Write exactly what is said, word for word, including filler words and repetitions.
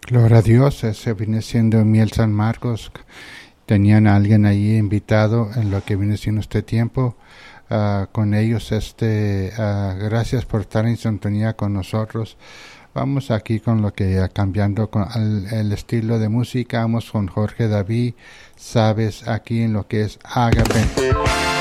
Gloria a Dios, ese viene siendo Miel San Marcos. Tenían a alguien allí invitado en lo que viene siendo este tiempo. Uh, con ellos, este, uh, gracias por estar en sintonía con nosotros. Vamos aquí con lo que, uh, cambiando con el, el estilo de música, vamos con Jorge David, sabes, aquí en lo que es Ágape.